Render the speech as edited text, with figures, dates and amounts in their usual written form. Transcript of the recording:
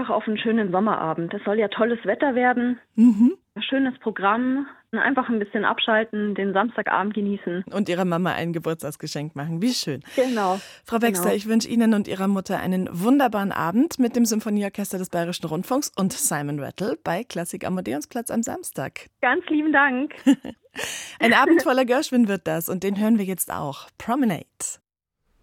einfach auf einen schönen Sommerabend. Es soll ja tolles Wetter werden. Ein schönes Programm. Einfach ein bisschen abschalten, den Samstagabend genießen. Und Ihrer Mama ein Geburtstagsgeschenk machen. Wie schön. Genau. Frau Baxter, genau. Ich wünsche Ihnen und Ihrer Mutter einen wunderbaren Abend mit dem Symphonieorchester des Bayerischen Rundfunks und Simon Rattle bei Klassik am Odeonsplatz am Samstag. Ganz lieben Dank. Ein Abend voller Gershwin wird das und den hören wir jetzt auch. Promenade.